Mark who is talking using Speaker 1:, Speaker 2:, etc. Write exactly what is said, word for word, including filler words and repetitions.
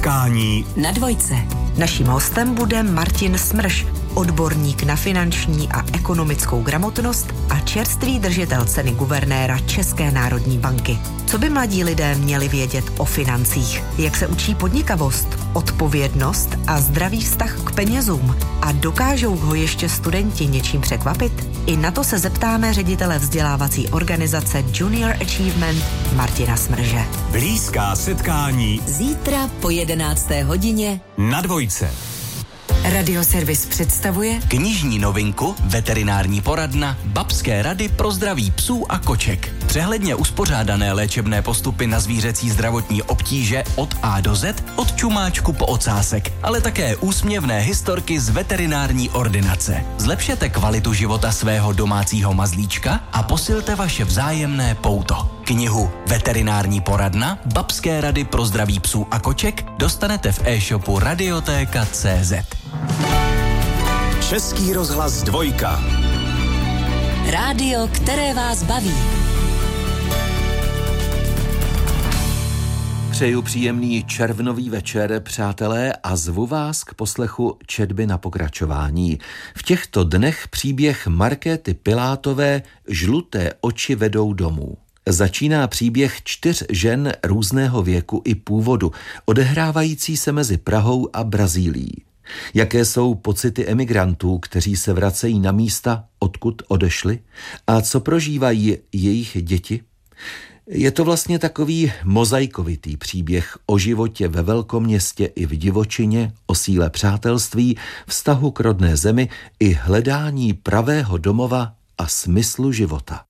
Speaker 1: Setkání
Speaker 2: na dvojce.
Speaker 3: Naším hostem bude Martin Smrš, odborník na finanční a ekonomickou gramotnost a čerstvý držitel ceny guvernéra České národní banky. Co by mladí lidé měli vědět o financích? Jak se učí podnikavost, odpovědnost a zdravý vztah k penězům? A dokážou ho ještě studenti něčím překvapit? I na to se zeptáme ředitele vzdělávací organizace Junior Achievement Martina Smrže.
Speaker 1: Blízká setkání
Speaker 2: Zítra po jedenácté hodině
Speaker 1: na dvojce.
Speaker 2: Radioservis představuje
Speaker 4: knižní novinku Veterinární poradna Babské rady pro zdraví psů a koček. Přehledně uspořádané léčebné postupy na zvířecí zdravotní obtíže od A do Z, od čumáčku po ocásek, ale také úsměvné historky z veterinární ordinace. Zlepšete kvalitu života svého domácího mazlíčka a posilte vaše vzájemné pouto. Knihu Veterinární poradna Babské rady pro zdraví psů a koček dostanete v e-shopu radiotéka tečka cé zet.
Speaker 1: Český rozhlas dvojka.
Speaker 2: rádio, které vás baví.
Speaker 5: Přeju příjemný červnový večer, přátelé, a zvu vás k poslechu četby na pokračování. V těchto dnech příběh Markéty Pilátové Žluté oči vedou domů. Začíná příběh čtyř žen různého věku i původu, odehrávající se mezi Prahou a Brazílií. Jaké jsou pocity emigrantů, kteří se vracejí na místa, odkud odešli, a co prožívají jejich děti? Je to vlastně takový mozaikovitý příběh o životě ve velkoměstě i v divočině, o síle přátelství, vztahu k rodné zemi i hledání pravého domova a smyslu života.